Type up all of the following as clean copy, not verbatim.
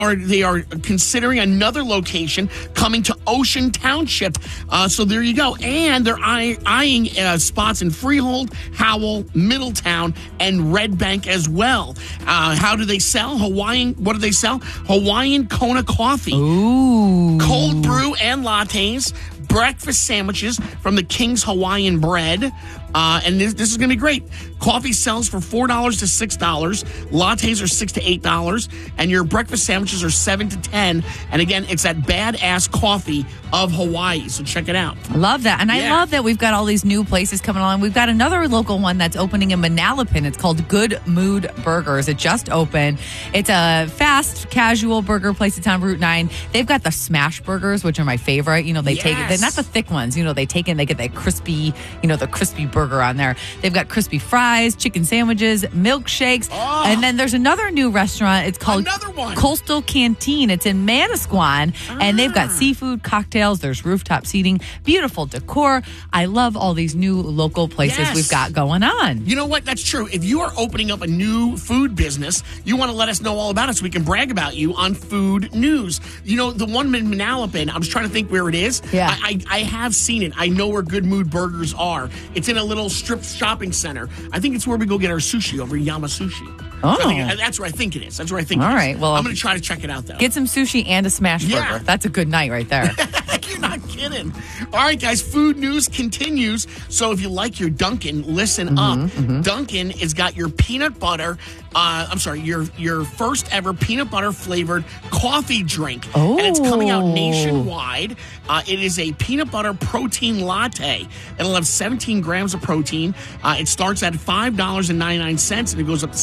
They are considering another location coming to Ocean Township. So there you go. And they're eyeing spots in Freehold, Howell, Middletown, and Red Bank as well. How do they sell? What do they sell? Hawaiian Kona coffee. Ooh. Cold brew and lattes. Breakfast sandwiches from the King's Hawaiian Bread. And this is going to be great. Coffee sells for $4 to $6. Lattes are $6 to $8. And your breakfast sandwiches are $7 to $10. And again, it's at Badass Coffee of Hawaii. So check it out. Love that. And I love that we've got all these new places coming along. We've got another local one that's opening in Manalapan. It's called Good Mood Burgers. It just opened. It's a fast, casual burger place. It's on Route 9. They've got the smash burgers, which are my favorite. You know, they take it. They're not the thick ones. You know, they get that crispy, the crispy burger on there. They've got crispy fries, chicken sandwiches, milkshakes. Oh. And then there's another new restaurant. It's called Coastal Canteen. It's in Manasquan. And they've got seafood, cocktails. There's rooftop seating, beautiful decor. I love all these new local places we've got going on. You know what? That's true. If you are opening up a new food business, you want to let us know all about it so we can brag about you on Food News. You know, the one in Manalapan, I was trying to think where it is. Yeah. I have seen it. I know where Good Mood Burgers are. It's in a little strip shopping center. I think it's where we go get our sushi over at Yama Sushi. Oh. So that's where I think it is. All right. Well, I'm going to try to check it out, though. Get some sushi and a smash burger. That's a good night right there. You're not kidding. All right, guys, Food News continues. So if you like your Dunkin', listen up. Mm-hmm. Dunkin' has got your peanut butter, your first ever peanut butter flavored coffee drink. Oh. And it's coming out nationwide. It is a peanut butter protein latte. It'll have 17 grams of protein. It starts at $5.99 and it goes up to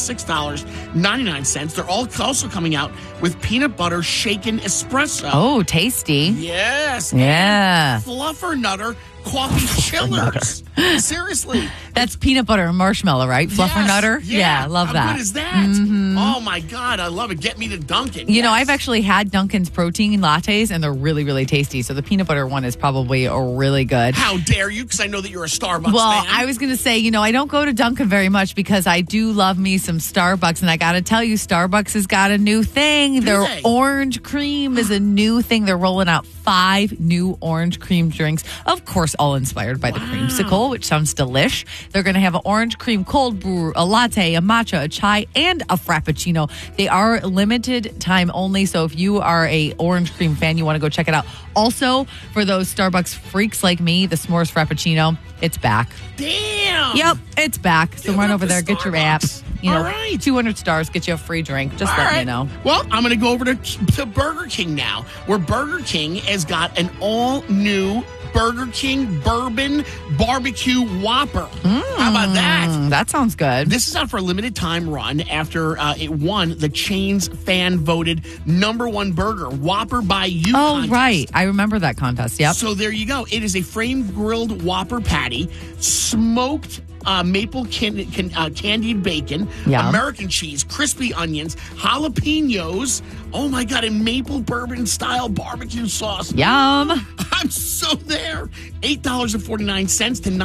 $6.99. They're also coming out with peanut butter shaken espresso. Oh, tasty. Yes. Yeah. And Fluffernutter coffee chillers. Seriously. That's peanut butter and marshmallow, right? Fluffernutter? Yeah, love that. How good is that? Mm-hmm. Oh, my God. I love it. Get me to Dunkin'. You know, I've actually had Dunkin's protein lattes, and they're really, really tasty. So the peanut butter one is probably really good. How dare you? Because I know that you're a Starbucks man. Well, I was going to say, I don't go to Dunkin' very much because I do love me some Starbucks. And I got to tell you, Starbucks has got a new thing. Their orange cream is a new thing. They're rolling out 5 new orange cream drinks. Of course, all inspired by the creamsicle, which sounds delish. They're going to have an orange cream cold brew, a latte, a matcha, a chai, and a frappuccino. They are limited time only, so if you are a orange cream fan, you want to go check it out. Also, for those Starbucks freaks like me, the s'mores frappuccino, it's back. Damn! Yep, it's back. So run over there, get your app. All right. 200 stars, get you a free drink. Just let me know. Well, I'm going to go over to Burger King now, where Burger King has got an all-new Burger King Bourbon Barbecue Whopper. How about that? That sounds good. This is out for a limited time run after it won the chain's fan-voted #1 burger, Whopper by You contest. Right. I remember that contest. Yep. So there you go. It is a frame-grilled Whopper patty, smoked maple candied bacon, American cheese, crispy onions, jalapenos, oh my God, and maple bourbon style barbecue sauce. Yum. I'm so there. $8.49 to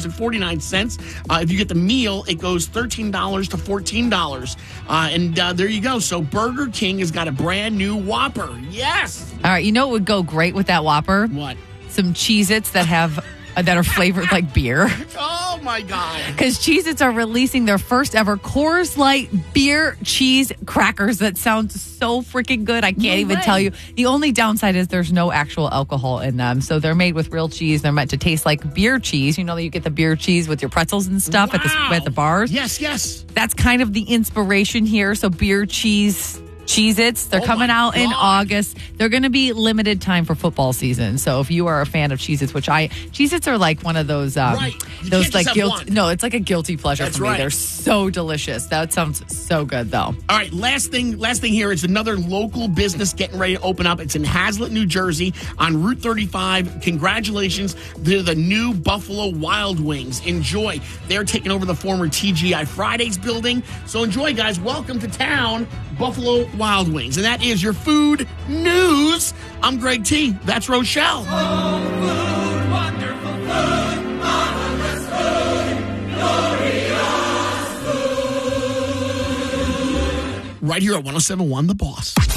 $9.49. If you get the meal, it goes $13 to $14. And there you go. So Burger King has got a brand new Whopper. Yes. All right. You know what would go great with that Whopper? What? Some Cheez-Its that have that are flavored like beer. Oh, my God. Because Cheez-Its are releasing their first ever Coors Light beer cheese crackers that sound so freaking good. I can't even tell you. The only downside is there's no actual alcohol in them. So they're made with real cheese. They're meant to taste like beer cheese. You know that you get the beer cheese with your pretzels and stuff at the bars? Yes. That's kind of the inspiration here. So beer cheese Cheez-Its. They're coming out in August. They're going to be limited time for football season. So if you are a fan of Cheez-Its, Cheez-Its are like one of those, those like guilty. No, it's like a guilty pleasure for me. They're so delicious. That sounds so good, though. All right, last thing here is another local business getting ready to open up. It's in Hazlet, New Jersey, on Route 35. Congratulations to the new Buffalo Wild Wings. Enjoy. They're taking over the former TGI Fridays building. So enjoy, guys. Welcome to town, Buffalo Wild Wings. And that is your food news. I'm Greg T. That's Rochelle. Oh, food, wonderful food, marvelous food, glorious food. Right here at 107.1 The Boss.